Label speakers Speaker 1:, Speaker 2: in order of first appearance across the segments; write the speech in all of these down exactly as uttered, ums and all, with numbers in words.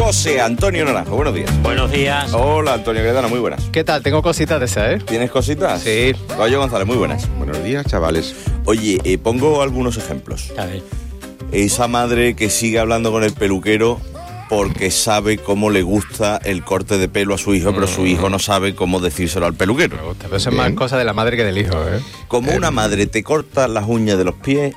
Speaker 1: José Antonio Naranjo, buenos días.
Speaker 2: Buenos días.
Speaker 1: Hola, Antonio Credano, muy buenas.
Speaker 3: ¿Qué tal? Tengo cositas de esas, ¿eh?
Speaker 1: ¿Tienes cositas?
Speaker 3: Sí.
Speaker 1: Caballo González, muy buenas.
Speaker 4: Buenos días, chavales.
Speaker 1: Oye, eh, pongo algunos ejemplos.
Speaker 2: A ver.
Speaker 1: Esa madre que sigue hablando con el peluquero porque sabe cómo le gusta el corte de pelo a su hijo, pero su hijo no sabe cómo decírselo al peluquero.
Speaker 3: Me gusta, pero eso es más cosa de la madre que del hijo, ¿eh?
Speaker 1: Como una madre te corta las uñas de los pies,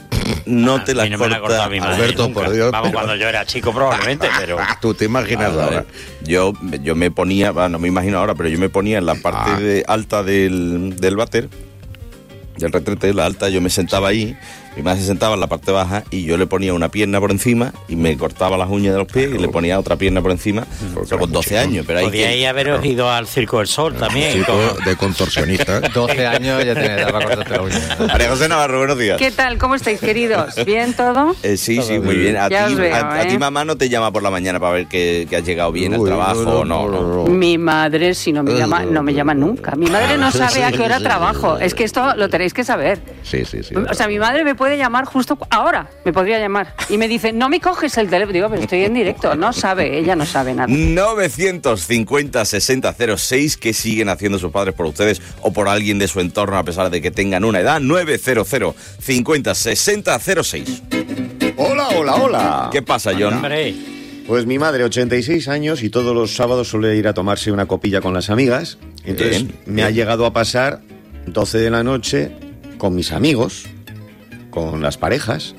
Speaker 1: no te
Speaker 2: A
Speaker 1: las
Speaker 2: mí no me la ha
Speaker 1: corta.
Speaker 2: cortado mi madre
Speaker 4: Alberto,
Speaker 2: nunca.
Speaker 4: por Dios,
Speaker 2: Vamos,
Speaker 4: pero-
Speaker 2: cuando yo era chico probablemente, pero...
Speaker 4: Tú te imaginas
Speaker 1: Ah,
Speaker 4: ahora.
Speaker 1: Yo, yo me ponía, bueno, no me imagino ahora, pero yo me ponía en la parte
Speaker 4: Ah.
Speaker 1: de, alta del, del váter, del retrete, la alta, yo me sentaba ahí, mi madre se sentaba en la parte baja y yo le ponía una pierna por encima y me cortaba las uñas de los pies y le ponía otra pierna por encima, o sea, con doce años, pero ahí
Speaker 2: Podíais haberos ido al Circo del Sol también.
Speaker 4: Chico
Speaker 2: con-
Speaker 4: de contorsionista.
Speaker 3: doce años ya tienes para cortarte la uña.
Speaker 1: María José Navarro, buenos días.
Speaker 5: ¿Qué tal? ¿Cómo estáis, queridos? ¿Bien todo?
Speaker 1: Eh, sí, sí, muy bien. A ti,
Speaker 5: Ya os veo,
Speaker 1: a, a
Speaker 5: ¿eh?
Speaker 1: ti mamá no te llama por la mañana para ver que, que has llegado bien al
Speaker 4: Uy,
Speaker 1: trabajo o no, no.
Speaker 5: Mi madre, si no me llama, no me llama nunca. Mi madre no sabe a qué hora trabajo. Es que esto lo tenéis que saber.
Speaker 4: Sí, sí, sí.
Speaker 5: O sea, mi madre me puede llamar justo ahora, me podría llamar. Y me dice, no me coges el teléfono. Digo, pero estoy en directo. No sabe, ella no sabe nada.
Speaker 1: novecientos cincuenta sesenta cero seis, ¿qué siguen haciendo sus padres por ustedes o por alguien de su entorno a pesar de que tengan una edad? novecientos cincuenta sesenta cero seis.
Speaker 6: Hola, hola, hola.
Speaker 1: ¿Qué pasa, John?
Speaker 2: Hombre,
Speaker 6: Pues mi madre, ochenta y seis años, y todos los sábados suele ir a tomarse una copilla con las amigas. Entonces
Speaker 1: Bien,
Speaker 6: me ha
Speaker 1: bien.
Speaker 6: llegado a pasar doce de la noche con mis amigos, con las parejas,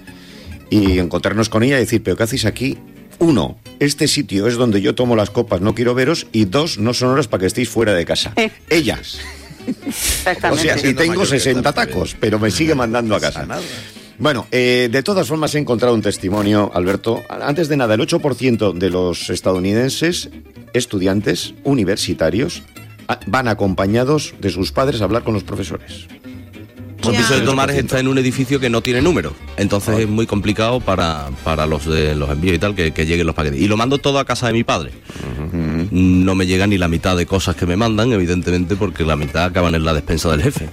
Speaker 6: y encontrarnos con ella y decir, ¿pero qué hacéis aquí? Uno, este sitio es donde yo tomo las copas, no quiero veros, y dos, no son horas para que estéis fuera de casa. Ellas. O
Speaker 5: Exactamente.
Speaker 6: sea, y tengo
Speaker 4: mayor que
Speaker 6: sesenta
Speaker 4: esta,
Speaker 6: tacos, pero me sigue mandando a casa. Bueno, eh, de todas formas he encontrado un testimonio, Alberto. Antes de nada, el ocho por ciento de los estadounidenses, estudiantes universitarios, a- van acompañados de sus padres a hablar con los profesores.
Speaker 7: El piso de Tomares está en un edificio que no tiene número, entonces es muy complicado para, para los de los envíos y tal que, que lleguen los paquetes. Y lo mando todo a casa de mi padre. No me llega ni la mitad de cosas que me mandan, evidentemente, porque la mitad acaban en la despensa del jefe.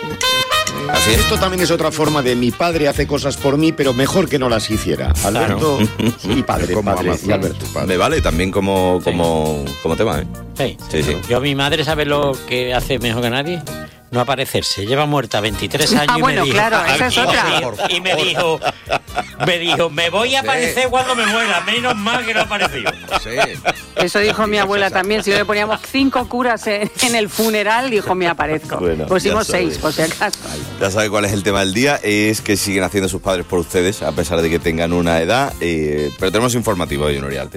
Speaker 6: Así es. Esto también es otra forma de mi padre hace cosas por mí, pero mejor que no las hiciera. Alberto, mi padre,
Speaker 4: Como
Speaker 6: padre
Speaker 4: Amazon,
Speaker 6: y Alberto.
Speaker 4: tu padre.
Speaker 1: Me vale también como, como, como tema, ¿eh?
Speaker 2: sí.
Speaker 1: Sí, sí.
Speaker 2: Yo, mi madre, ¿sabe lo que hace mejor que nadie? No aparecerse. Lleva muerta veintitrés años
Speaker 5: Ah,
Speaker 2: y
Speaker 5: bueno,
Speaker 2: me dijo...
Speaker 5: claro, esa es
Speaker 2: y me
Speaker 5: otra.
Speaker 2: dijo- Y me dijo... Me dijo, me voy a aparecer cuando me muera. Menos mal que no apareció.
Speaker 4: Sí.
Speaker 5: Eso dijo mi abuela también. Si le poníamos cinco curas en, en el funeral, dijo, me aparezco.
Speaker 1: Bueno,
Speaker 5: Pusimos
Speaker 1: ya sabes.
Speaker 5: seis, por si acaso.
Speaker 1: Ya sabe cuál es el tema del día, es que siguen haciendo sus padres por ustedes, a pesar de que tengan una edad, eh, pero tenemos informativo hoy en Orialte.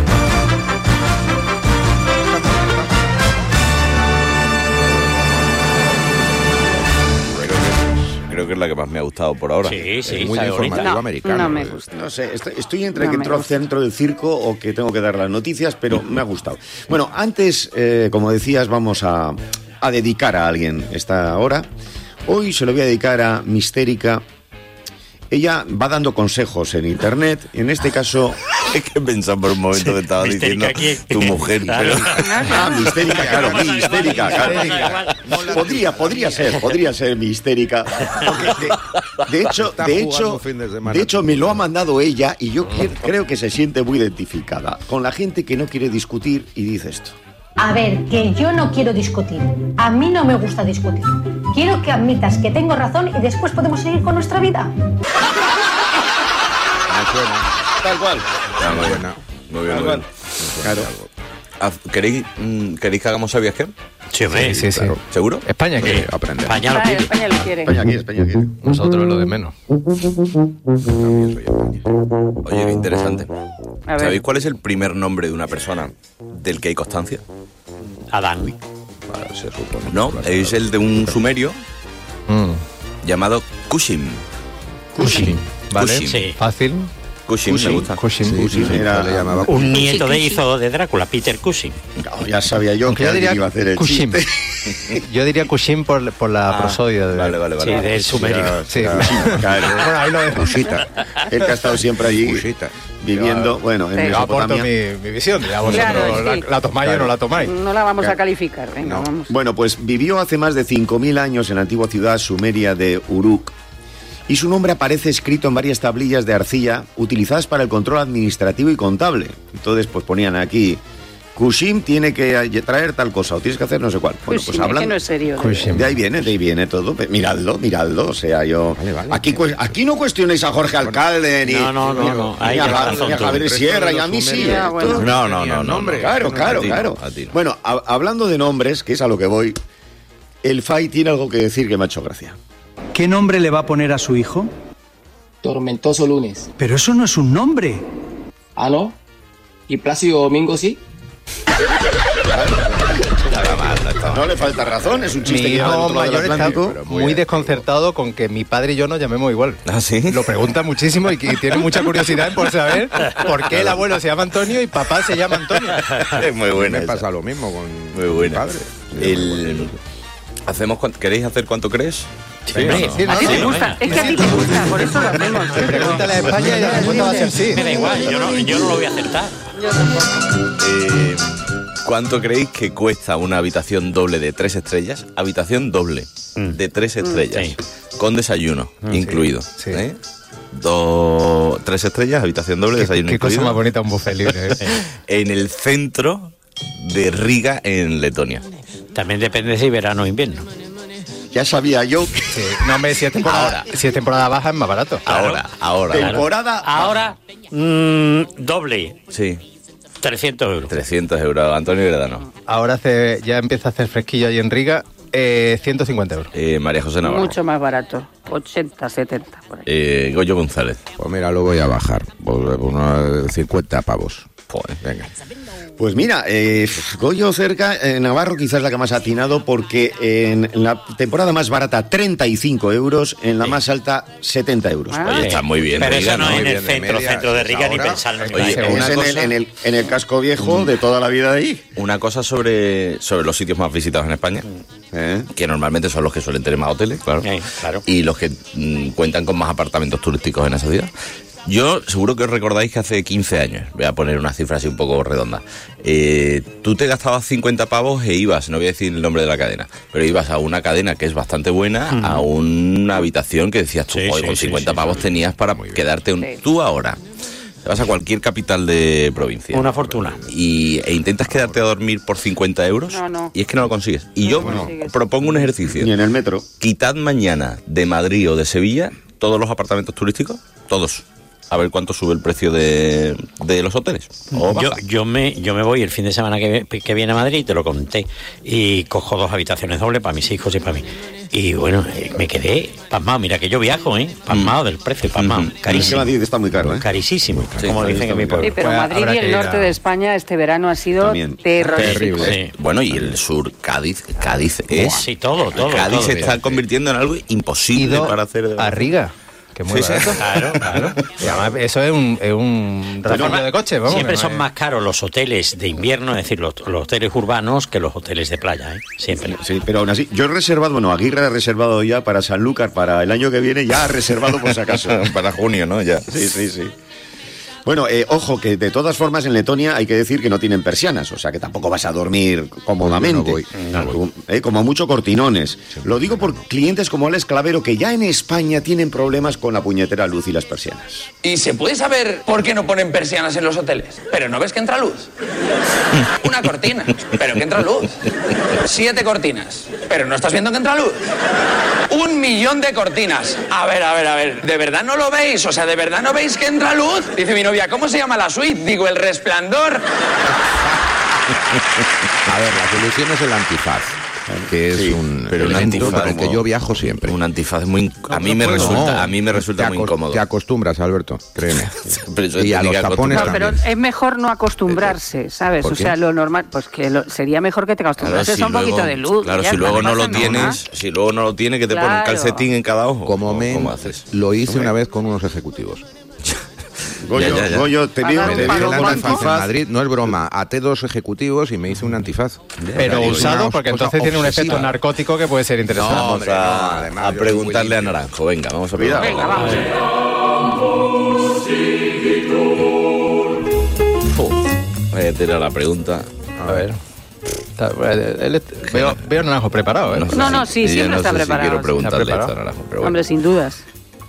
Speaker 1: Creo que es la que más me ha gustado por ahora.
Speaker 2: Sí, sí,
Speaker 4: Es muy
Speaker 2: sabe bonita.
Speaker 4: informativo
Speaker 5: No,
Speaker 4: americano.
Speaker 5: no me
Speaker 4: eh.
Speaker 5: gusta.
Speaker 6: No sé, estoy, estoy entre
Speaker 5: No
Speaker 6: que
Speaker 5: me
Speaker 6: entro al
Speaker 5: gusta.
Speaker 6: centro del circo o que tengo que dar las noticias, pero me ha gustado. Bueno, antes, eh, como decías, vamos a, a dedicar a alguien esta hora. Hoy se lo voy a dedicar a Mistérica. Ella va dando consejos en internet, y en este caso...
Speaker 1: Es que pensaba por un momento que estaba diciendo
Speaker 2: ¿Mistérica quién?
Speaker 1: tu mujer,
Speaker 2: Claro.
Speaker 1: pero...
Speaker 6: Ah, mi histérica, claro, mi
Speaker 2: Igual,
Speaker 6: histérica,
Speaker 2: igual,
Speaker 6: claro.
Speaker 2: igual.
Speaker 6: Podría, podría ser, podría ser mi histérica. Porque De, de hecho,
Speaker 4: Está
Speaker 6: de
Speaker 4: jugando
Speaker 6: hecho,
Speaker 4: fin de semana.
Speaker 6: de hecho, me lo ha mandado ella y yo cre- creo que se siente muy identificada con la gente que no quiere discutir y dice esto.
Speaker 8: A ver, que yo no quiero discutir. A mí no me gusta discutir. Quiero que admitas que tengo razón y después podemos seguir con nuestra vida.
Speaker 4: Me suena.
Speaker 6: Tal cual.
Speaker 1: Ah, muy bien.
Speaker 4: Suena.
Speaker 1: Muy bien, muy bien.
Speaker 6: Claro.
Speaker 1: Haz- ¿Queréis, mm, ¿Queréis que hagamos ¿Sabías qué?
Speaker 2: Sí, hombre.
Speaker 3: Sí, sí, sí.
Speaker 4: Claro.
Speaker 1: ¿Seguro?
Speaker 3: España
Speaker 4: Sí,
Speaker 3: quiere.
Speaker 4: aprender.
Speaker 2: España lo
Speaker 5: Ah,
Speaker 2: pide.
Speaker 5: España lo quiere.
Speaker 6: España aquí, España aquí.
Speaker 3: Nosotros lo de menos.
Speaker 1: Oye, qué interesante.
Speaker 5: A ver.
Speaker 1: ¿Sabéis cuál es el primer nombre de una persona del que hay constancia?
Speaker 2: Adán.
Speaker 4: Para, se supone.
Speaker 1: No, es el de un sumerio
Speaker 3: Mm.
Speaker 1: llamado Cushim.
Speaker 3: Cushing. ¿Vale?
Speaker 1: Cushing.
Speaker 2: Sí.
Speaker 3: Fácil.
Speaker 1: Cushim, me gusta.
Speaker 3: Cushing.
Speaker 4: Sí, sí, sí,
Speaker 6: Era-
Speaker 4: le llamaba
Speaker 2: Un nieto de hizo de Drácula, Peter Cushing.
Speaker 6: No, ya sabía yo
Speaker 3: Aunque
Speaker 6: que
Speaker 3: yo
Speaker 6: alguien
Speaker 3: diría
Speaker 6: iba a hacer el
Speaker 3: Cushing.
Speaker 6: chiste.
Speaker 3: Yo diría Cushing por, por la
Speaker 1: Ah,
Speaker 3: prosodia. De...
Speaker 1: Vale, vale,
Speaker 2: Sí,
Speaker 1: vale.
Speaker 2: del sumerio.
Speaker 3: Sí.
Speaker 6: Claro.
Speaker 3: Bueno, ahí lo dejo.
Speaker 4: Cusita.
Speaker 6: Él que ha estado siempre allí
Speaker 4: Cusita.
Speaker 6: viviendo, bueno, en
Speaker 5: Sí.
Speaker 3: Yo aporto
Speaker 6: Mesopotamia.
Speaker 3: mi, mi visión. Ya vosotros
Speaker 5: Claro,
Speaker 3: la,
Speaker 5: sí.
Speaker 3: la tomáis o no la tomáis.
Speaker 5: No la vamos
Speaker 6: Claro.
Speaker 5: a calificar, venga,
Speaker 6: No.
Speaker 5: vamos.
Speaker 6: Bueno, pues vivió hace más de cinco mil años en la antigua ciudad sumeria de Uruk. y su nombre aparece escrito en varias tablillas de arcilla utilizadas para el control administrativo y contable. Entonces, pues ponían aquí, Kushim tiene que traer tal cosa, o tienes que hacer no sé cuál. Bueno,
Speaker 5: Kushim,
Speaker 6: pues
Speaker 5: es que
Speaker 6: hablando...
Speaker 5: no es serio.
Speaker 3: Kushim.
Speaker 6: De ahí viene, de ahí viene todo. Miradlo, miradlo. O sea, yo.
Speaker 4: Vale, vale.
Speaker 6: Aquí, cu- aquí no cuestionéis a Jorge Alcalde, ni,
Speaker 2: No, no, no,
Speaker 6: ni,
Speaker 2: no.
Speaker 6: ni
Speaker 2: Ahí
Speaker 6: a,
Speaker 2: tienes
Speaker 6: Ja-
Speaker 2: razón
Speaker 6: ni a
Speaker 2: tú.
Speaker 6: Javier
Speaker 4: El resto
Speaker 6: Sierra
Speaker 4: de
Speaker 6: y a
Speaker 4: los
Speaker 6: mí sí.
Speaker 4: sumerios,
Speaker 5: Ya, bueno.
Speaker 6: Esto-
Speaker 1: No, no, no,
Speaker 4: Tenían
Speaker 1: no.
Speaker 4: nombre.
Speaker 1: no.
Speaker 6: Claro,
Speaker 4: No,
Speaker 6: claro,
Speaker 1: a ti no,
Speaker 6: claro.
Speaker 1: a ti no.
Speaker 6: Bueno, a- hablando de nombres, que es a lo que voy, el F A I tiene algo que decir que me ha hecho gracia.
Speaker 9: ¿Qué nombre le va a poner a su hijo?
Speaker 10: Tormentoso lunes.
Speaker 9: Pero eso no es un nombre.
Speaker 10: Ah, ¿no? ¿Y Plácido Domingo sí?
Speaker 1: Estaba mal, estaba
Speaker 6: No
Speaker 1: mal.
Speaker 6: le falta razón, es un
Speaker 3: Mi
Speaker 6: chiste que lleva del
Speaker 3: hijo
Speaker 6: otro lado del
Speaker 3: mayor está
Speaker 6: Atlántico.
Speaker 4: pero muy
Speaker 3: muy
Speaker 4: bien.
Speaker 3: desconcertado con que mi padre y yo nos llamemos igual.
Speaker 1: ¿Ah, sí?
Speaker 3: Lo pregunta muchísimo y, y tiene mucha curiosidad por saber por qué el abuelo se llama Antonio y papá se llama Antonio.
Speaker 1: Es muy buena
Speaker 4: Me
Speaker 1: esa.
Speaker 4: pasa lo mismo con
Speaker 1: Muy buena.
Speaker 4: mi padre.
Speaker 1: El... ¿Hacemos cuan- ¿Queréis hacer cuánto crees?
Speaker 2: Hombre,
Speaker 3: Sí,
Speaker 5: A ti
Speaker 3: no,
Speaker 5: te
Speaker 3: no,
Speaker 5: gusta, es que a ti te gusta, por eso lo hacemos.
Speaker 3: Pregúntale a España y la respuesta va a ser sí.
Speaker 2: Me da igual, yo no, yo no lo voy a acertar.
Speaker 1: Eh, ¿Cuánto creéis que cuesta una habitación doble de tres estrellas? Habitación doble de tres estrellas.
Speaker 2: Sí.
Speaker 1: Con desayuno incluido.
Speaker 3: sí.
Speaker 1: ¿eh? Dos, tres estrellas, habitación doble,
Speaker 3: Qué,
Speaker 1: desayuno
Speaker 3: qué cosa
Speaker 1: incluido.
Speaker 3: más bonita un buffet libre. ¿eh?
Speaker 1: En el centro de Riga, en Letonia.
Speaker 2: También depende si verano o invierno.
Speaker 6: Ya sabía yo.
Speaker 3: Sí. No, hombre, si es temporada, si es temporada baja es más barato.
Speaker 1: Ahora, ahora.
Speaker 6: Temporada.
Speaker 2: Ahora, mm, doble,
Speaker 1: Sí,
Speaker 2: trescientos euros.
Speaker 1: trescientos euros. Antonio Gredano.
Speaker 3: Ahora hace, ya empieza a hacer fresquillo ahí en Riga, eh, ciento cincuenta euros.
Speaker 1: Eh, María José Navarro.
Speaker 5: Mucho más barato, ochenta, setenta, por ahí.
Speaker 1: Eh, Goyo González.
Speaker 4: Pues mira, lo voy a bajar por unos cincuenta pavos.
Speaker 1: Joder.
Speaker 4: Venga.
Speaker 6: Pues mira, eh, Goyo cerca, eh, Navarro quizás la que más ha atinado porque en la temporada más barata treinta y cinco euros, en la más alta setenta euros.
Speaker 5: Ah.
Speaker 1: Oye, está muy bien.
Speaker 2: Pero
Speaker 1: Riga,
Speaker 2: eso no,
Speaker 1: ¿no?
Speaker 2: es en
Speaker 4: Muy
Speaker 2: el
Speaker 4: bien, de
Speaker 2: centro,
Speaker 4: media,
Speaker 2: centro de Riga, ni
Speaker 4: ahora.
Speaker 2: pensarlo. ni
Speaker 1: Oye,
Speaker 2: nada.
Speaker 1: una
Speaker 6: Es en
Speaker 1: cosa-
Speaker 6: el, en, el, en el casco viejo de toda la vida de ahí.
Speaker 1: Una cosa sobre, sobre los sitios más visitados en España,
Speaker 6: ¿Eh?
Speaker 1: que normalmente son los que suelen tener más hoteles, claro,
Speaker 2: Eh, claro.
Speaker 1: y los que mm, cuentan con más apartamentos turísticos en esa ciudad. Yo seguro que os recordáis que hace quince años, voy a poner una cifra así un poco redonda, eh, tú te gastabas cincuenta pavos e ibas, no voy a decir el nombre de la cadena, pero ibas a una cadena que es bastante buena, a una habitación que decías tú,
Speaker 2: Sí,
Speaker 1: "Joder,
Speaker 2: sí,
Speaker 1: con
Speaker 2: sí,
Speaker 1: cincuenta
Speaker 2: sí,
Speaker 1: pavos tenías para quedarte un...
Speaker 5: Sí.
Speaker 1: Tú ahora te vas a cualquier capital de provincia.
Speaker 2: Una fortuna.
Speaker 1: Y, e intentas quedarte a dormir por cincuenta euros
Speaker 5: No, no.
Speaker 1: y es que no lo consigues. Y yo
Speaker 5: lo consigues.
Speaker 1: propongo un ejercicio.
Speaker 6: Ni en el metro.
Speaker 1: Quitad mañana de Madrid o de Sevilla todos los apartamentos turísticos, todos. A ver cuánto sube el precio de, de los hoteles. O
Speaker 2: Yo,
Speaker 1: baja.
Speaker 2: yo, me, yo me voy el fin de semana que, ve- que viene a Madrid, te lo conté, y cojo dos habitaciones dobles para mis hijos y para mí. Y bueno, eh, me quedé pasmado. Mira que yo viajo, ¿eh? Pasmado del precio, pasmado.
Speaker 1: Mm.
Speaker 6: Es que
Speaker 2: Carísimo.
Speaker 6: Madrid está muy caro, ¿eh?
Speaker 2: Carísimo,
Speaker 1: Sí,
Speaker 2: como
Speaker 1: sí,
Speaker 2: dicen
Speaker 1: está
Speaker 2: en mi
Speaker 1: muy caro.
Speaker 2: pueblo.
Speaker 5: Sí, pero
Speaker 3: Pues
Speaker 5: Madrid
Speaker 3: habrá
Speaker 5: y el
Speaker 3: que ir
Speaker 5: norte
Speaker 3: a-
Speaker 5: de España este verano ha sido
Speaker 6: También.
Speaker 5: terrorífico.
Speaker 2: Sí.
Speaker 1: Bueno, y el sur, Cádiz, Cádiz es...
Speaker 2: Sí, todo, todo.
Speaker 1: Cádiz
Speaker 2: todo.
Speaker 1: se está convirtiendo en algo imposible
Speaker 3: Ido
Speaker 1: para hacer...
Speaker 3: a Riga. Que muy
Speaker 1: Sí, sí.
Speaker 3: barato.
Speaker 2: Claro, claro.
Speaker 3: Y además, eso es un, es un refugio de coche, vamos.
Speaker 2: Siempre
Speaker 3: que no
Speaker 2: son
Speaker 3: es-
Speaker 2: más caros los hoteles de invierno, es decir, los, los hoteles urbanos, que los hoteles de playa, ¿eh? Siempre.
Speaker 6: Sí, pero aún así, yo he reservado, bueno, Aguirre ha reservado ya para Sanlúcar para el año que viene, ya ha reservado por si acaso.
Speaker 1: para junio, ¿no? Ya.
Speaker 6: Sí, sí, sí. Bueno, eh, ojo, que de todas formas en Letonia hay que decir que no tienen persianas, o sea que tampoco vas a dormir cómodamente.
Speaker 4: Yo no voy,
Speaker 6: Como- eh, como mucho cortinones. Lo digo por clientes como Alex Clavero, que ya en España tienen problemas con la puñetera luz y las persianas.
Speaker 11: ¿Y se puede saber por qué no ponen persianas en los hoteles? Pero no ves que entra luz. Una cortina, pero que entra luz. Siete cortinas, pero no estás viendo que entra luz. Un millón de cortinas. A ver, a ver, a ver, ¿de verdad no lo veis? O sea, ¿de verdad no veis que entra luz? Dice mi novia, ¿cómo se llama la suite? Digo, El Resplandor.
Speaker 4: A ver, la solución es el antifaz, que es
Speaker 1: Sí,
Speaker 4: un
Speaker 1: pero un
Speaker 4: elemento
Speaker 1: antifaz
Speaker 4: con el que
Speaker 1: como-
Speaker 4: yo viajo siempre.
Speaker 1: Un antifaz es muy... inc- a mí me
Speaker 4: No,
Speaker 1: resulta, a mí me
Speaker 4: te
Speaker 1: resulta muy
Speaker 4: acos-
Speaker 1: incómodo.
Speaker 4: Te acostumbras, Alberto, créeme.
Speaker 1: Pero eso
Speaker 4: Y a
Speaker 1: tiene
Speaker 4: los
Speaker 1: que
Speaker 4: tapones
Speaker 5: No,
Speaker 1: acostumbrarme.
Speaker 5: pero
Speaker 4: también.
Speaker 5: es mejor no acostumbrarse, ¿sabes?
Speaker 4: ¿Por
Speaker 5: O
Speaker 4: qué?
Speaker 5: sea, lo normal, pues que lo- sería mejor que te
Speaker 1: Claro,
Speaker 5: acostumbrases
Speaker 1: si
Speaker 5: a un poquito
Speaker 1: luego-
Speaker 5: de luz.
Speaker 1: Claro,
Speaker 5: ya
Speaker 1: si
Speaker 5: está,
Speaker 1: luego no lo
Speaker 5: pasa nada.
Speaker 1: tienes, si luego no lo tienes, que te ponen
Speaker 5: Claro.
Speaker 1: calcetín en cada ojo.
Speaker 4: Como
Speaker 1: ¿O
Speaker 4: men,
Speaker 1: ¿Cómo haces?
Speaker 4: lo hice una vez con unos ejecutivos.
Speaker 6: Goyo,
Speaker 1: Ya, ya, ya.
Speaker 6: Goyo, te
Speaker 5: Para
Speaker 6: digo,
Speaker 5: dar
Speaker 6: te
Speaker 5: un
Speaker 4: Me
Speaker 6: digo
Speaker 4: dejé
Speaker 5: palo
Speaker 4: el
Speaker 6: un
Speaker 5: blanco.
Speaker 4: antifaz en
Speaker 6: antifaz.
Speaker 4: Madrid, no es broma, até dos ejecutivos y me hice un antifaz.
Speaker 3: Pero
Speaker 4: Una
Speaker 3: usado, porque
Speaker 4: cosa
Speaker 3: entonces tiene un efecto
Speaker 4: obsesiva.
Speaker 3: narcótico que puede ser interesante.
Speaker 4: No,
Speaker 1: Vamos
Speaker 4: hombre,
Speaker 1: a,
Speaker 4: no, además,
Speaker 1: a
Speaker 4: yo
Speaker 1: preguntarle a
Speaker 4: soy muy
Speaker 1: Naranjo. Venga, vamos a
Speaker 6: Cuidado.
Speaker 1: preguntarle.
Speaker 5: Venga, vamos.
Speaker 1: Fu, voy a tirar la pregunta.
Speaker 3: A ver. Está- él est- veo, veo a Naranjo preparado, ¿eh?
Speaker 5: No, no, sí,
Speaker 1: Yo
Speaker 5: siempre
Speaker 1: no
Speaker 5: está
Speaker 1: sé si
Speaker 5: preparado,
Speaker 1: quiero
Speaker 5: sí.
Speaker 1: preguntarle
Speaker 3: Está
Speaker 1: esto a
Speaker 3: preparado.
Speaker 1: Naranjo, pero bueno.
Speaker 5: Hombre, sin dudas.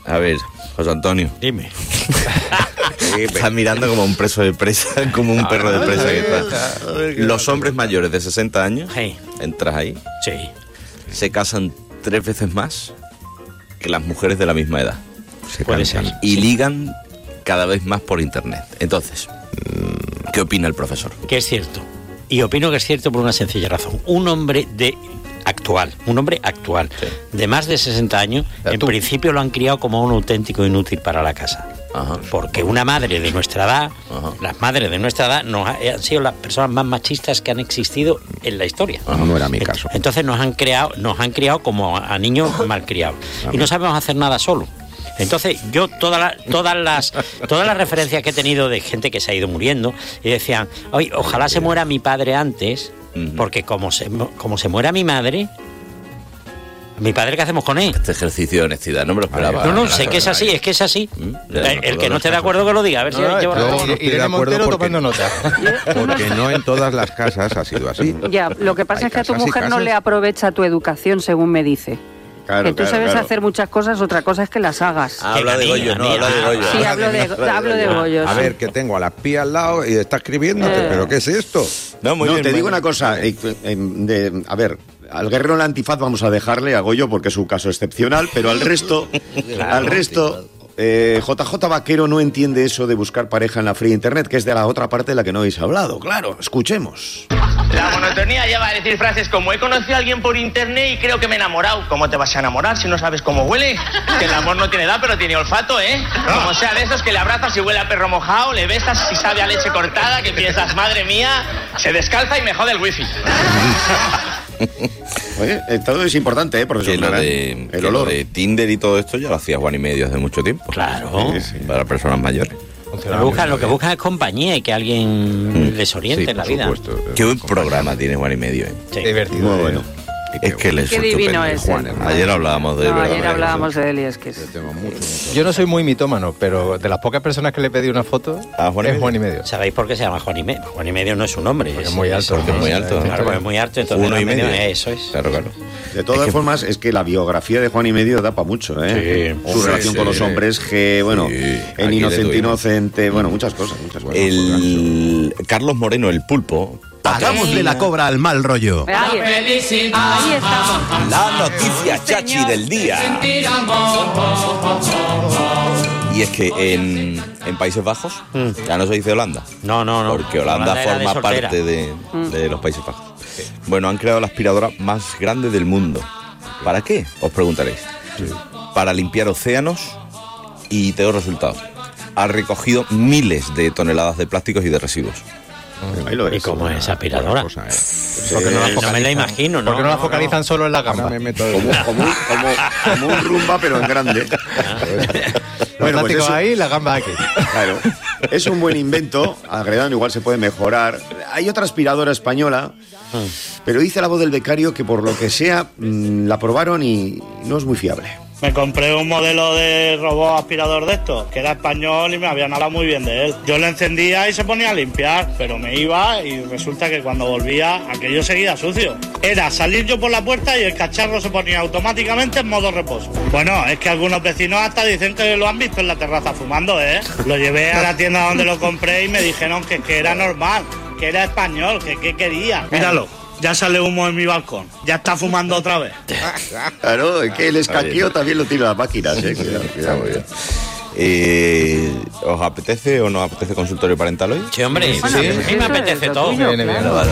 Speaker 1: A ver, José Antonio.
Speaker 2: Dime.
Speaker 1: Estás mirando como un preso de presa, como un perro de presa que está. Los hombres mayores de sesenta años,
Speaker 2: Sí.
Speaker 1: entras ahí,
Speaker 2: Sí.
Speaker 1: se casan tres veces más que las mujeres de la misma edad.
Speaker 4: Se
Speaker 2: Puede
Speaker 4: cansan.
Speaker 2: ser.
Speaker 1: Y ligan cada vez más por internet. Entonces, ¿qué opina el profesor?
Speaker 2: Que es cierto. Y opino que es cierto por una sencilla razón. Un hombre de actual, un hombre actual,
Speaker 1: Sí.
Speaker 2: de más de sesenta años, en
Speaker 3: tú.
Speaker 2: principio lo han criado como un auténtico inútil para la casa.
Speaker 1: Ajá.
Speaker 2: Porque una madre de nuestra edad,
Speaker 1: Ajá.
Speaker 2: las madres de nuestra edad, nos ha- han sido las personas más machistas que han existido en la historia.
Speaker 4: No era mi
Speaker 2: Ent-
Speaker 4: caso.
Speaker 2: Entonces nos han creado, nos han criado como a, a niños malcriados. Y no sabemos hacer nada solo. Entonces yo todas las todas las todas las referencias que he tenido de gente que se ha ido muriendo y decían, oye, ojalá se muera mi padre antes,
Speaker 1: Ujú.
Speaker 2: porque como se como se muera mi madre, mi padre, ¿qué hacemos con él?
Speaker 1: Este ejercicio de honestidad no me lo esperaba.
Speaker 2: No, no, sé que es así, es que es así.
Speaker 1: Mm, ya,
Speaker 2: El,
Speaker 1: no,
Speaker 2: el que
Speaker 1: todos
Speaker 2: no esté de
Speaker 1: los
Speaker 2: acuerdo que lo diga, a ver si
Speaker 3: No,
Speaker 2: llevo
Speaker 3: yo-
Speaker 2: razón.
Speaker 4: estoy de
Speaker 3: Irene
Speaker 4: acuerdo
Speaker 3: Montero
Speaker 4: porque-
Speaker 3: tomando nota.
Speaker 4: Porque no en todas las casas ha sido así.
Speaker 5: Ya, lo que pasa
Speaker 4: Hay
Speaker 5: es que a tu
Speaker 4: casas y
Speaker 5: mujer no
Speaker 4: casas.
Speaker 5: le aprovecha tu educación, según me dice.
Speaker 6: Claro,
Speaker 5: que tú
Speaker 6: claro,
Speaker 5: sabes
Speaker 6: claro.
Speaker 5: hacer muchas cosas, otra cosa es que las hagas.
Speaker 1: Habla de
Speaker 2: Que a mí,
Speaker 1: Goyo,
Speaker 2: a
Speaker 1: no,
Speaker 2: mí,
Speaker 1: habla de
Speaker 2: ah,
Speaker 1: Goyo.
Speaker 5: Sí, hablo de, hablo de Goyo.
Speaker 4: A
Speaker 5: sí.
Speaker 4: ver, que tengo a la espía al lado y está escribiéndote.
Speaker 5: Eh.
Speaker 4: ¿Pero qué es esto?
Speaker 1: No, muy
Speaker 6: no,
Speaker 1: bien,
Speaker 6: te
Speaker 1: muy
Speaker 6: digo
Speaker 1: bien.
Speaker 6: una cosa. eh, eh, de- a ver, al guerrero la antifaz vamos a dejarle a Goyo porque es un caso excepcional, pero al resto, al resto, eh, J J Vaquero no entiende eso de buscar pareja en la fría internet, que es de la otra parte de la que no habéis hablado. Claro, escuchemos.
Speaker 12: La monotonía lleva a decir frases como he conocido a alguien por internet y creo que me he enamorado. ¿Cómo te vas a enamorar si no sabes cómo huele? Que el amor no tiene edad pero tiene olfato, ¿eh? Como sea de esos que le abrazas y huele a perro mojado, le besas y sabe a leche cortada, que piensas, madre mía, se descalza y me jode el wifi.
Speaker 6: Oye, eh, todo es importante, ¿eh, profesor?
Speaker 1: Que lo
Speaker 6: Clara?
Speaker 1: de,
Speaker 6: El
Speaker 1: que lo
Speaker 6: olor.
Speaker 1: de Tinder y todo esto ya lo hacía Juan y Medio hace mucho tiempo.
Speaker 2: Claro.
Speaker 1: Sí, sí, para personas mayores.
Speaker 2: Lo que buscan, lo que buscan es compañía y que alguien les oriente
Speaker 4: Sí,
Speaker 2: en la
Speaker 4: por
Speaker 2: vida.
Speaker 4: supuesto.
Speaker 1: Qué buen programa tiene Juan y Medio, ¿eh?
Speaker 2: Sí.
Speaker 3: Divertido.
Speaker 6: Muy bueno.
Speaker 1: Es que les
Speaker 5: Qué divino es.
Speaker 4: Juan,
Speaker 5: él.
Speaker 4: hermano.
Speaker 1: Ayer hablábamos de él,
Speaker 5: No,
Speaker 1: ¿verdad,
Speaker 5: ayer
Speaker 1: María
Speaker 5: hablábamos
Speaker 1: José?
Speaker 5: de él y es que es...
Speaker 4: Yo tengo mucho, mucho.
Speaker 3: Yo no soy muy mitómano, pero de las pocas personas que le pedí una foto,
Speaker 1: ¿A Juan y
Speaker 3: es
Speaker 1: Medio?
Speaker 3: Juan y Medio.
Speaker 2: ¿Sabéis por qué se llama Juan y Medio? Juan y Medio no es un nombre.
Speaker 3: Porque es muy alto.
Speaker 1: Porque es muy alto, ¿no?
Speaker 2: Claro, porque es muy alto, entonces
Speaker 1: Uno y
Speaker 2: Medio,
Speaker 1: medio.
Speaker 2: eso es.
Speaker 1: Claro, claro.
Speaker 6: De todas formas, es que la biografía de Juan y Medio da para mucho, ¿eh?
Speaker 2: Sí.
Speaker 6: Su
Speaker 1: Sí,
Speaker 6: relación
Speaker 1: sí.
Speaker 6: con los hombres G, bueno,
Speaker 1: Sí,
Speaker 6: en
Speaker 1: aquí le
Speaker 6: Inocente
Speaker 1: tuvimos.
Speaker 6: Inocente, bueno, muchas cosas, muchas cosas.
Speaker 1: El Carlos Moreno, el pulpo.
Speaker 13: Hagámosle la cobra al mal rollo.
Speaker 5: Ahí, ahí estamos.
Speaker 1: La noticia chachi del día. Y es que en, en Países Bajos, ya no se dice Holanda.
Speaker 2: No, no, no.
Speaker 1: Porque Holanda,
Speaker 2: Holanda era de
Speaker 1: forma
Speaker 2: soltera.
Speaker 1: parte de, de los Países Bajos. Bueno, han creado la aspiradora más grande del mundo. ¿Para qué? Os preguntaréis. Para limpiar océanos y te doy resultados. Ha recogido miles de toneladas de plásticos y de residuos.
Speaker 6: Ahí lo
Speaker 2: ¿Y
Speaker 6: es.
Speaker 2: cómo es esa aspiradora?
Speaker 4: Cosa, ¿eh?
Speaker 3: Porque no la
Speaker 2: no me la imagino, ¿no?
Speaker 3: ¿Por qué no la
Speaker 2: no,
Speaker 3: focalizan solo en la
Speaker 4: Ahora
Speaker 3: gamba?
Speaker 4: me meto de-
Speaker 6: Como, como, un- como, como un rumba, pero en grande.
Speaker 3: Los
Speaker 6: Bueno, pues
Speaker 3: plásticos
Speaker 6: eso-
Speaker 3: ahí y la gamba aquí.
Speaker 6: Claro. Es un buen invento. Agregando igual se puede mejorar. Hay otra aspiradora española, pero dice la voz del becario que por lo que sea mm, la probaron y no es muy fiable.
Speaker 12: Me compré un modelo de robot aspirador de estos, que era español y me habían hablado muy bien de él. Yo lo encendía y se ponía a limpiar, pero me iba y resulta que cuando volvía aquello seguía sucio. Era salir yo por la puerta y el cacharro se ponía automáticamente en modo reposo. Bueno, es que algunos vecinos hasta dicen que lo han visto en la terraza fumando, ¿eh? Lo llevé a la tienda donde lo compré y me dijeron que, que era normal, que era español, que qué quería. Míralo. Ya sale humo en mi balcón. Ya está fumando otra vez.
Speaker 6: Claro, es que el escaqueo también lo tiene las máquinas, ¿eh? Cuidado,
Speaker 1: Está
Speaker 6: cuidado.
Speaker 1: muy bien. Eh, ¿Os apetece o no apetece consultorio parental hoy?
Speaker 2: Sí, hombre,
Speaker 5: Bueno,
Speaker 2: sí,
Speaker 5: pues
Speaker 2: a mí
Speaker 5: eso
Speaker 2: me
Speaker 5: es
Speaker 2: apetece
Speaker 5: lo
Speaker 2: todo.
Speaker 5: tuyo,
Speaker 3: Viene bien.
Speaker 5: claro.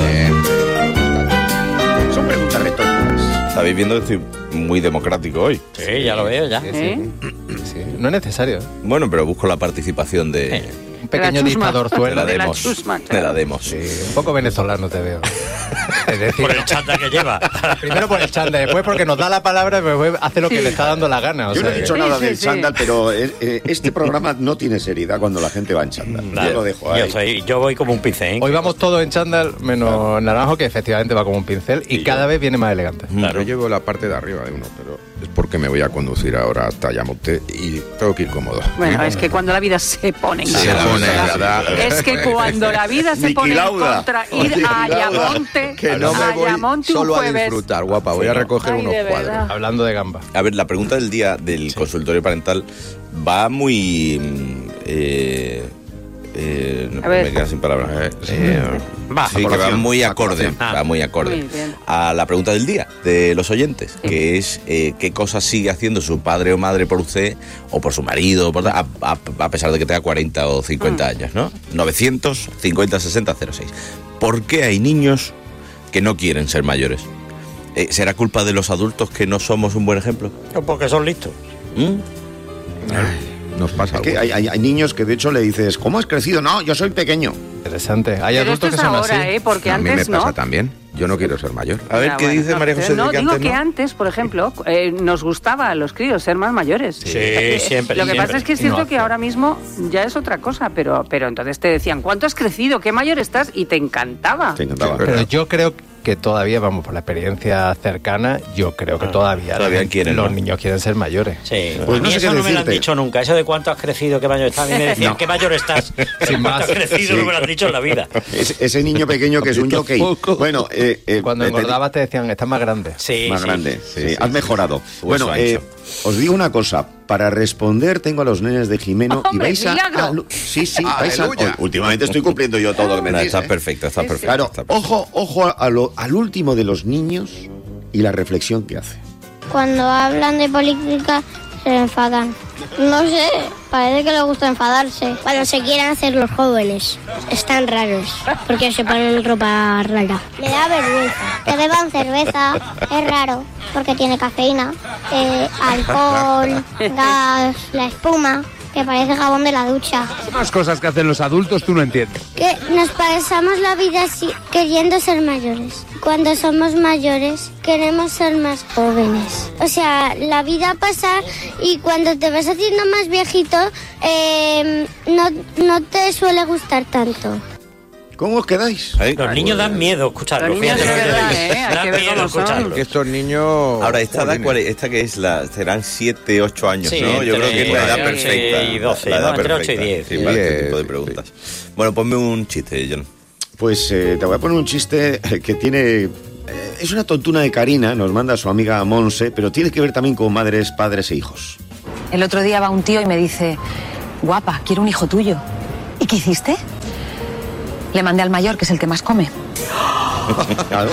Speaker 6: Son preguntas retóricas.
Speaker 1: Estáis viendo que estoy muy democrático hoy.
Speaker 2: Sí, ya lo veo, ya.
Speaker 5: ¿Eh?
Speaker 3: Sí, no es necesario. ¿eh?
Speaker 1: Bueno, pero busco la participación de,
Speaker 3: Un pequeño
Speaker 5: De la chusma.
Speaker 3: dictador
Speaker 1: de
Speaker 3: zuelo.
Speaker 1: la
Speaker 5: de la
Speaker 1: demos.
Speaker 5: chusma,
Speaker 1: De
Speaker 5: claro.
Speaker 1: la demos.
Speaker 3: Sí, un poco venezolano te veo. Es decir,
Speaker 2: Por el chata que lleva.
Speaker 3: primero por el chándal, después porque nos da la palabra y después hace lo que
Speaker 5: Sí.
Speaker 3: le está dando la gana. O
Speaker 6: Yo no
Speaker 3: sea
Speaker 6: he dicho
Speaker 3: que-
Speaker 6: nada
Speaker 5: Sí, sí,
Speaker 6: del
Speaker 5: sí.
Speaker 6: chándal, pero eh, eh, este programa no tiene seriedad cuando la gente va en chándal.
Speaker 2: Claro.
Speaker 6: Yo lo dejo ahí.
Speaker 2: Yo, soy, yo voy como un pincel.
Speaker 3: Hoy vamos todos en chándal, menos Naranjo, que efectivamente va como un pincel y cada vez viene más elegante.
Speaker 4: Yo llevo la parte de arriba de uno, pero es por que me voy a conducir ahora hasta Ayamonte y tengo que ir cómodo.
Speaker 5: Bueno, es que cuando la vida se pone en
Speaker 4: Se
Speaker 5: contra,
Speaker 4: pone, ¿verdad?
Speaker 5: es que cuando la vida se
Speaker 4: Niki
Speaker 5: pone en
Speaker 4: Lauda.
Speaker 5: contra, ir
Speaker 4: Oye,
Speaker 5: a
Speaker 4: Lauda,
Speaker 5: Ayamonte,
Speaker 4: que no me
Speaker 5: a
Speaker 4: voy
Speaker 5: Ayamonte un
Speaker 4: solo a
Speaker 5: jueves.
Speaker 4: disfrutar, guapa, voy a recoger
Speaker 5: Ay,
Speaker 4: unos
Speaker 5: de
Speaker 4: cuadros.
Speaker 5: verdad.
Speaker 3: Hablando de gamba.
Speaker 1: A ver, la pregunta del día del consultorio parental va muy... mm, Eh, eh, no,
Speaker 5: A ver.
Speaker 1: me quedo sin palabras. Eh,
Speaker 2: Va,
Speaker 1: sí, que va
Speaker 6: colación,
Speaker 1: muy
Speaker 6: a
Speaker 1: acorde,
Speaker 6: colación.
Speaker 1: va muy acorde
Speaker 5: Muy bien.
Speaker 1: a la pregunta del día de los oyentes, que es eh, qué cosas sigue haciendo su padre o madre por usted o por su marido, por- a, a- a pesar de que tenga cuarenta o cincuenta años, ¿no? novecientos cincuenta sesenta cero seis. ¿Por qué hay niños que no quieren ser mayores? Eh, ¿Será culpa de los adultos que no somos un buen ejemplo?
Speaker 2: Porque son listos.
Speaker 1: ¿Mm?
Speaker 4: Nos pasa
Speaker 6: Es que
Speaker 4: algo.
Speaker 6: hay, hay- hay niños que de hecho le dices, ¿cómo has crecido? No, yo soy pequeño.
Speaker 3: Interesante. Hay
Speaker 5: Pero esto
Speaker 3: adultos
Speaker 5: es
Speaker 3: que son
Speaker 5: ahora,
Speaker 3: así.
Speaker 5: ¿eh? Porque
Speaker 4: A mí me
Speaker 5: antes
Speaker 4: pasa
Speaker 5: no.
Speaker 4: también. Yo no quiero ser mayor.
Speaker 1: A ver,
Speaker 5: Ya,
Speaker 1: ¿qué
Speaker 5: bueno,
Speaker 1: dice
Speaker 5: no,
Speaker 1: María José?
Speaker 5: No,
Speaker 1: de que
Speaker 5: digo
Speaker 1: antes
Speaker 5: que
Speaker 1: no?
Speaker 5: antes, por ejemplo, eh, nos gustaba a los críos ser más mayores.
Speaker 2: Sí, siempre,
Speaker 5: Lo que
Speaker 2: siempre.
Speaker 5: pasa es que es
Speaker 3: Y no
Speaker 5: cierto que
Speaker 3: hace.
Speaker 5: ahora mismo ya es otra cosa, pero, pero entonces te decían, ¿cuánto has crecido? ¿Qué mayor estás? Y te encantaba.
Speaker 6: Te encantaba.
Speaker 4: Sí,
Speaker 3: Pero yo creo que todavía, vamos, por la experiencia cercana, yo creo que todavía,
Speaker 1: Todavía
Speaker 3: la-
Speaker 1: quieren,
Speaker 3: los
Speaker 1: ¿no?
Speaker 3: niños quieren ser mayores.
Speaker 2: Sí,
Speaker 6: Pues
Speaker 2: a
Speaker 6: no
Speaker 2: mí
Speaker 6: sé
Speaker 2: eso
Speaker 6: qué
Speaker 2: no me lo han
Speaker 6: decirte.
Speaker 2: dicho nunca. Eso de cuánto has crecido, qué mayor estás. A mí me decían,
Speaker 6: No.
Speaker 2: ¿qué mayor estás? Pero
Speaker 3: Sin
Speaker 2: cuánto
Speaker 3: más.
Speaker 2: has crecido
Speaker 6: Sí.
Speaker 2: no me lo han dicho en la vida.
Speaker 6: Ese, ese niño pequeño que es un jockey. Bueno, eh, eh,
Speaker 3: Cuando
Speaker 6: eh, te-
Speaker 3: engordabas te decían, estás más grande.
Speaker 2: Sí,
Speaker 6: más
Speaker 2: sí.
Speaker 6: grande. Sí,
Speaker 1: sí,
Speaker 6: has
Speaker 1: sí.
Speaker 6: mejorado.
Speaker 1: Hueso
Speaker 6: Bueno, eh,
Speaker 1: ancho.
Speaker 6: os digo una cosa. Para responder tengo a los nenes de Jimeno y
Speaker 5: ¡Hombre,
Speaker 6: vais a...
Speaker 5: milagro!
Speaker 6: a- sí, sí, vais a...
Speaker 4: ¡Aleluya!
Speaker 6: Últimamente estoy cumpliendo yo todo lo que me
Speaker 1: No,
Speaker 6: decís,
Speaker 1: está
Speaker 6: ¿eh?
Speaker 1: perfecto, está perfecto.
Speaker 6: Claro,
Speaker 1: está perfecto.
Speaker 6: ojo, ojo a lo- al último de los niños y la reflexión que hace.
Speaker 14: Cuando hablan de política se enfadan. No sé, parece que les gusta enfadarse. Cuando se quieren hacer los jóvenes. Están raros, porque se ponen ropa rara. Me da vergüenza. Que beban cerveza, es raro, porque tiene cafeína, eh, alcohol, gas, la espuma, que parece jabón de la ducha.
Speaker 13: Más cosas que hacen los adultos tú no entiendes.
Speaker 14: Que nos pasamos la vida así, queriendo ser mayores. Cuando somos mayores, queremos ser más jóvenes. O sea, la vida pasa y cuando te vas haciendo más viejito, eh, no, no te suele gustar tanto.
Speaker 6: ¿Cómo os quedáis?
Speaker 1: Ahí.
Speaker 2: Los niños dan miedo escucharlo.
Speaker 5: Los niños
Speaker 2: fíjate
Speaker 5: de
Speaker 2: lo que
Speaker 5: verdad,
Speaker 2: te digo.
Speaker 5: ¿eh? Hay
Speaker 2: Dan
Speaker 5: que ver
Speaker 2: miedo
Speaker 5: cómo son.
Speaker 2: escucharlo.
Speaker 4: Que estos niños...
Speaker 1: Ahora, esta edad,
Speaker 4: jolines.
Speaker 1: ¿cuál es? Esta que es la, serán siete, ocho años,
Speaker 2: Sí,
Speaker 1: ¿no? Yo
Speaker 2: entre
Speaker 1: creo que es la edad
Speaker 2: ocho
Speaker 1: perfecta.
Speaker 2: y doce,
Speaker 1: la edad
Speaker 2: ¿no? Entre ocho y
Speaker 1: perfecta.
Speaker 2: diez.
Speaker 1: Sí, para este
Speaker 4: Diez,
Speaker 1: tipo de
Speaker 4: sí.
Speaker 1: preguntas. Bueno, ponme un chiste, John.
Speaker 6: Pues eh, te voy a poner un chiste que tiene... eh, es una tontuna de Karina, nos manda su amiga Monse, pero tiene que ver también con madres, padres e hijos.
Speaker 15: El otro día va un tío y me dice, guapa, quiero un hijo tuyo. ¿Y qué hiciste? Le mandé al mayor, que es el que más come.
Speaker 6: Claro.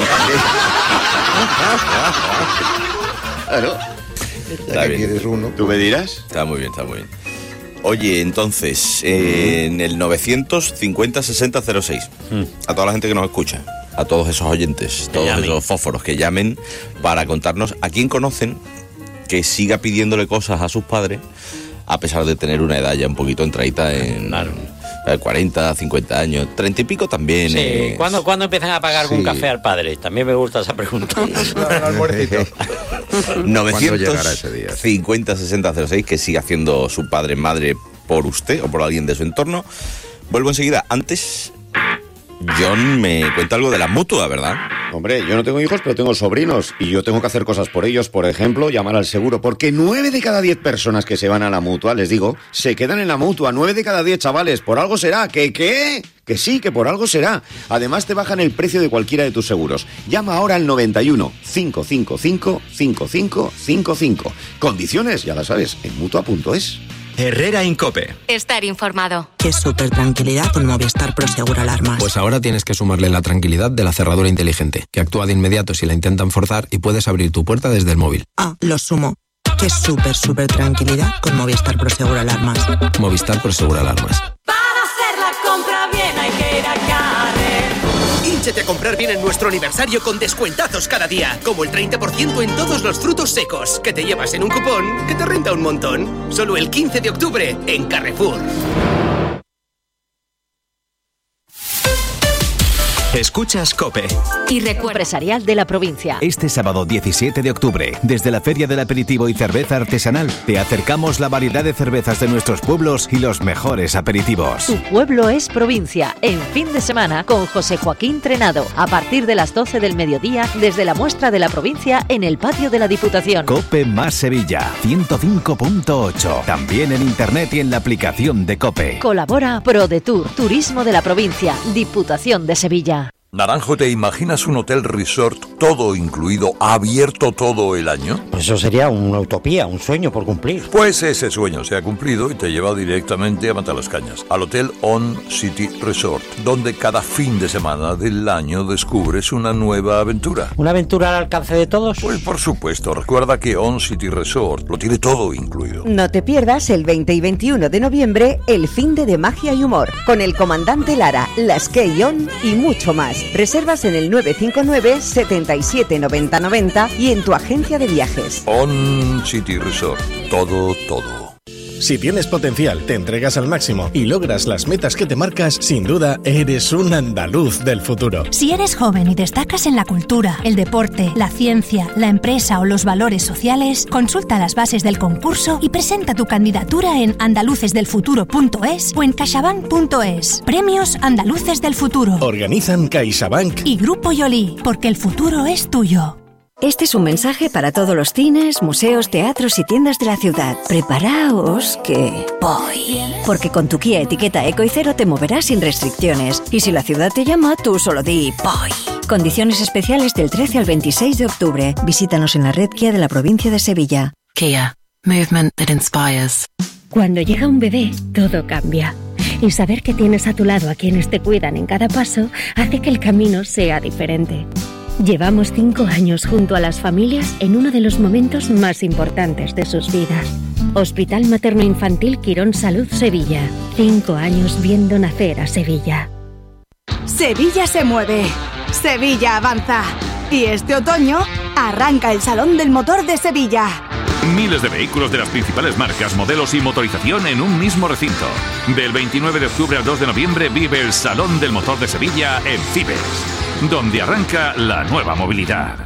Speaker 6: Claro.
Speaker 1: Está bien.
Speaker 4: quieres uno.
Speaker 6: ¿Tú me dirás?
Speaker 1: Está muy bien, está muy bien. Oye, entonces, eh, en el novecientos cincuenta sesenta cero seis, a toda la gente que nos escucha, a todos esos oyentes, todos
Speaker 2: llamen.
Speaker 1: esos fósforos que llamen para contarnos a quién conocen que siga pidiéndole cosas a sus padres a pesar de tener una edad ya un poquito entradita en
Speaker 2: Claro.
Speaker 1: eh, cuarenta, cincuenta años, treinta y pico también.
Speaker 2: Sí,
Speaker 1: eh,
Speaker 2: ¿cuándo, ¿cuándo empiezan a pagar algún
Speaker 1: Sí.
Speaker 2: café al padre? También me gusta esa pregunta.
Speaker 1: novecientos
Speaker 4: llegará ese día?
Speaker 1: cincuenta sesenta cero seis, que siga haciendo su padre, madre por usted o por alguien de su entorno. Vuelvo enseguida. Antes, John me cuenta algo de la mutua, ¿verdad?
Speaker 6: Hombre, yo no tengo hijos, pero tengo sobrinos y yo tengo que hacer cosas por ellos. Por ejemplo, llamar al seguro, porque nueve de cada diez personas que se van a la mutua, les digo, se quedan en la mutua. Nueve de cada diez, chavales, por algo será. ¿Que qué? Que sí, que por algo será. Además, te bajan el precio de cualquiera de tus seguros. Llama ahora al noventa y uno, cinco cinco cinco, cinco cinco cinco cinco. Condiciones, ya las sabes, en mutua punto es.
Speaker 16: Herrera Incope.
Speaker 17: Estar informado.
Speaker 18: Qué súper tranquilidad con Movistar Prosegur Alarmas.
Speaker 19: Pues ahora tienes que sumarle la tranquilidad de la cerradura inteligente, que actúa de inmediato si la intentan forzar y puedes abrir tu puerta desde el móvil.
Speaker 18: Ah, lo sumo. Qué súper, súper tranquilidad con Movistar Prosegur Alarmas.
Speaker 19: Movistar Prosegur Alarmas.
Speaker 17: Para hacer la compra bien hay que ir a Carrer.
Speaker 16: Hínchate a comprar bien en nuestro aniversario con descuentazos cada día, como el treinta por ciento en todos los frutos secos, que te llevas en un cupón que te renta un montón. Solo el quince de octubre en Carrefour.
Speaker 20: Escuchas COPE.
Speaker 21: Y recuerda, empresarial de la provincia.
Speaker 22: Este sábado diecisiete de octubre, desde la Feria del Aperitivo y Cerveza Artesanal, te acercamos la variedad de cervezas de nuestros pueblos y los mejores aperitivos.
Speaker 21: Tu pueblo es provincia, en fin de semana con José Joaquín Trenado, a partir de las doce del mediodía, desde la muestra de la provincia en el patio de la Diputación.
Speaker 22: COPE más Sevilla, ciento cinco punto ocho. También en internet y en la aplicación de COPE.
Speaker 21: Colabora ProDetour, Turismo de la Provincia, Diputación de Sevilla.
Speaker 23: Naranjo, ¿te imaginas un hotel resort todo incluido, abierto todo el año?
Speaker 2: Pues eso sería una utopía, un sueño por cumplir.
Speaker 23: Pues ese sueño se ha cumplido y te lleva directamente a Matalascañas, al Hotel On City Resort, donde cada fin de semana del año descubres una nueva aventura.
Speaker 2: ¿Una aventura al alcance de todos?
Speaker 23: Pues por supuesto, recuerda que On City Resort lo tiene todo incluido.
Speaker 24: No te pierdas el veinte y veintiuno de noviembre el fin de, de magia y humor, con el comandante Lara, las Key-On y mucho más. Reservas en el nueve cinco nueve, setenta y siete, noventa, noventa y en tu agencia de viajes.
Speaker 23: On City Resort. Todo, todo.
Speaker 25: Si tienes potencial, te entregas al máximo y logras las metas que te marcas, sin duda eres un andaluz del futuro.
Speaker 26: Si eres joven y destacas en la cultura, el deporte, la ciencia, la empresa o los valores sociales, consulta las bases del concurso y presenta tu candidatura en andaluces del futuro punto es o en caixabank punto es. Premios Andaluces del Futuro.
Speaker 25: Organizan CaixaBank
Speaker 26: y Grupo Yoli, porque el futuro es tuyo.
Speaker 27: Este es un mensaje para todos los cines, museos, teatros y tiendas de la ciudad. Preparaos que voy. Porque con tu Kia etiqueta Eco y Cero te moverás sin restricciones. Y si la ciudad te llama, tú solo di voy. Condiciones especiales del trece al veintiséis de octubre. Visítanos en la red Kia de la provincia de Sevilla.
Speaker 28: Kia. Movement that inspires.
Speaker 29: Cuando llega un bebé, todo cambia. Y saber que tienes a tu lado a quienes te cuidan en cada paso hace que el camino sea diferente. Llevamos cinco años junto a las familias en uno de los momentos más importantes de sus vidas. Hospital Materno Infantil Quirón Salud Sevilla. Cinco años viendo nacer a Sevilla.
Speaker 30: Sevilla se mueve. Sevilla avanza. Y este otoño arranca el Salón del Motor de Sevilla.
Speaker 31: Miles de vehículos de las principales marcas, modelos y motorización en un mismo recinto. Del veintinueve de octubre al dos de noviembre vive el Salón del Motor de Sevilla en Cibes, donde arranca la nueva movilidad.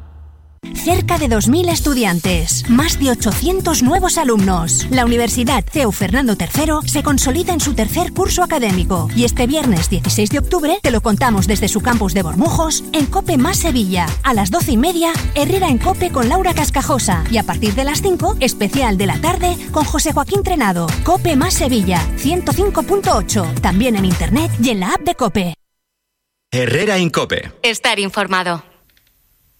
Speaker 26: Cerca de dos mil estudiantes, más de ochocientos nuevos alumnos. La Universidad C E U Fernando tercero se consolida en su tercer curso académico y este viernes dieciséis de octubre te lo contamos desde su campus de Bormujos en COPE más Sevilla. A las doce y media, Herrera en COPE con Laura Cascajosa y a partir de las cinco, especial de la tarde con José Joaquín Trenado. COPE más Sevilla, ciento cinco punto ocho, también en internet y en la app de COPE.
Speaker 20: Herrera en COPE.
Speaker 32: Estar informado.